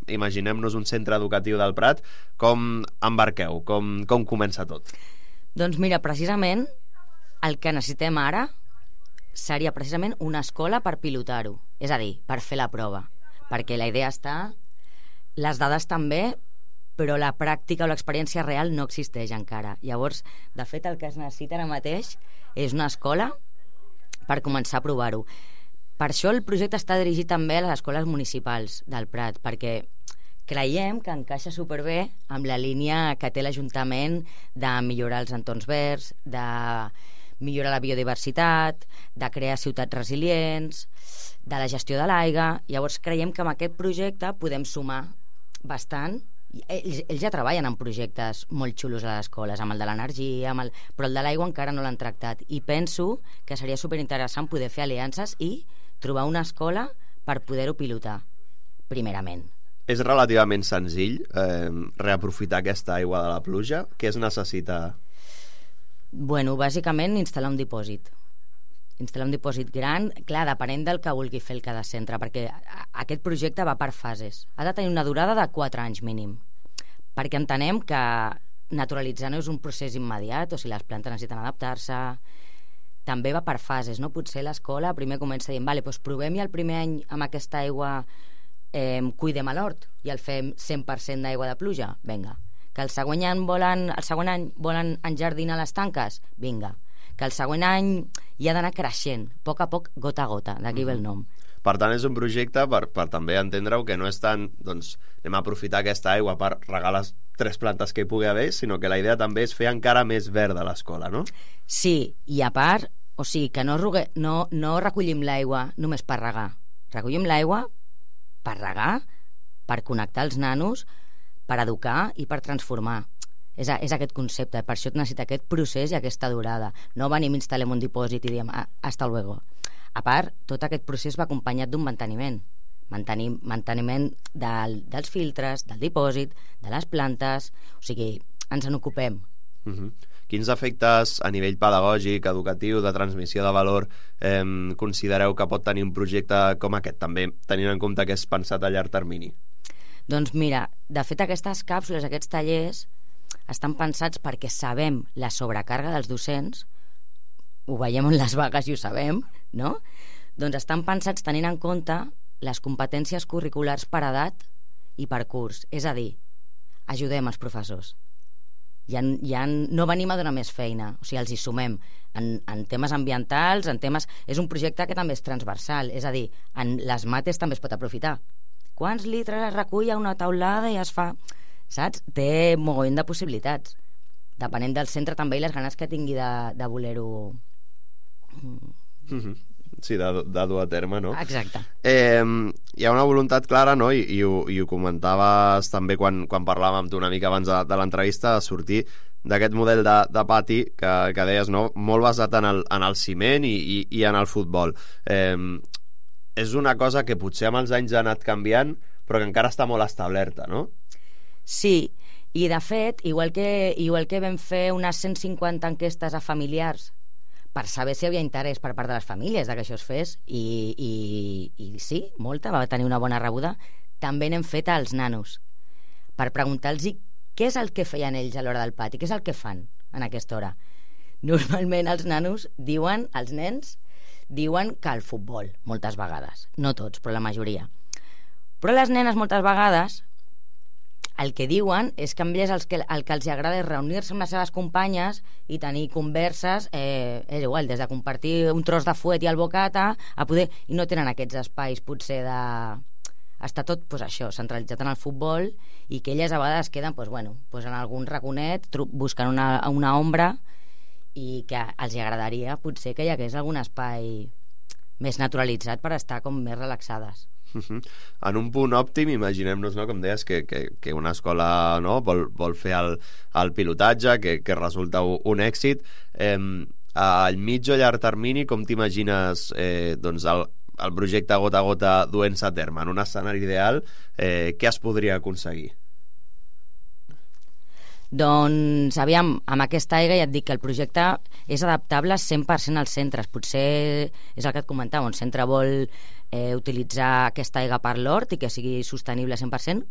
imaginem-nos un centre educatiu del Prat, com embarqueu? Com comença tot? Doncs mira, precisament el que necessitem ara seria precisament una escola per pilotar-ho, és a dir, per fer la prova, perquè la idea està, les dades també, però la pràctica o l'experiència real no existeix encara. Llavors, de fet, el que es necessita ara mateix és una escola per començar a provar-ho. Per això el projecte està dirigit també a les escoles municipals del Prat, perquè creiem que encaixa superbé amb la línia que té l'Ajuntament de millorar els entorns verds, de millorar la biodiversitat, de crear ciutats resilients, de la gestió de l'aigua. Llavors creiem que amb aquest projecte podem sumar bastant. Ells ja treballen en projectes molt xulos a les escoles, amb el de l'energia, però el de l'aigua encara no l'han tractat. I penso que seria superinteressant poder fer aliances i trobar una escola per poder-ho pilotar, primerament. És relativament senzill reaprofitar aquesta aigua de la pluja? Què es necessita? Bueno, bàsicament instal·lar un dipòsit. Instal·lar un dipòsit gran, clar, depenent del que vulgui fer el cada centre, perquè aquest projecte va per fases. Ha de tenir una durada de 4 anys mínim, perquè entenem que naturalitzar no és un procés immediat, o sigui, les plantes necessiten adaptar-se. També va per fases, no? Potser l'escola primer comença dient, vale, doncs provem i el primer any amb aquesta aigua cuidem a l'hort i el fem 100% d'aigua de pluja, vinga. Que el següent any volen enjardinar les tanques, vinga. Que el següent any hi ha d'anar creixent, a poc, gota a gota, d'aquí ve el nom. Per tant, és un projecte per també entendre-ho que no és tant, doncs, anem a aprofitar aquesta aigua per regar les 3 plantes que hi pugui haver, sinó que la idea també és fer encara més verda l'escola, no? Sí, i a part, o sigui, que no recollim l'aigua només per regar. Recollim l'aigua per regar, per connectar els nanos, per educar i per transformar. És aquest concepte, per això et necessita aquest procés i aquesta durada. No venim, instal·lem un dipòsit i diem hasta luego. A part, tot aquest procés va acompanyat d'un manteniment. Manteniment dels filtres, del dipòsit, de les plantes, o sigui, ens en ocupem. Quins efectes a nivell pedagògic, educatiu, de transmissió de valor considereu que pot tenir un projecte com aquest, també tenint en compte que és pensat a llarg termini? Doncs mira, de fet aquestes càpsules, aquests tallers estan pensats perquè sabem la sobrecàrrega dels docents, ho veiem en les vagues i ho sabem, no? Doncs estan pensats tenint en compte les competències curriculars per edat i per curs, és a dir, ajudem els professors. No venim a donar més feina, o sigui, els hi sumem en temes ambientals, és un projecte que també és transversal, és a dir, en les mates també es pot aprofitar. Quants litres es recull a una taulada i es fa... Saps? Té mogollon de possibilitats. Depenent del centre també i les ganes que tingui de voler-ho... Sí, de dur a terme, no? Exacte. Hi ha una voluntat clara, no? I ho comentaves també quan parlàvem amb tu una mica abans de l'entrevista, de sortir d'aquest model de pati que deies, no? Molt basat en el ciment i en el futbol. És una cosa que potser amb els anys ha anat canviant, però que encara està molt establerta, no? Sí, i de fet, igual que vam fer unes 150 enquestes a familiars per saber si hi havia interès per part de les famílies que això es fes, i sí, molta, va tenir una bona rebuda, també n'hem fet als nanos, per preguntar-los què és el que feien ells a l'hora del pati, què és el que fan en aquesta hora. Normalment els nens diuen que el futbol, moltes vegades, no tots, però la majoria. Però les nenes moltes vegades el que diuen és que amb elles el que els agrada és reunir-se amb les seves companyes i tenir converses, és igual, des de compartir un tros de fuet i el bocata i no tenen aquests espais potser està tot això, centralitzat en el futbol, i que elles a vegades queden en algun raconet buscant una ombra, i que els agradaria potser que hi hagués algun espai més naturalitzat per estar com més relaxades. En un punt òptim, imaginem-nos, no, com deies, que una escola, no, vol fer el pilotatge, que resulta un èxit. Al mig o llarg termini, com t'imagines doncs el projecte gota a gota duent-se a terme? En un escenari ideal, què es podria aconseguir? Doncs, aviam, amb aquesta aigua ja et dic que el projecte és adaptable 100% als centres. Potser és el que et comentava, un centre vol utilitzar aquesta aigua per l'hort i que sigui sostenible 100%,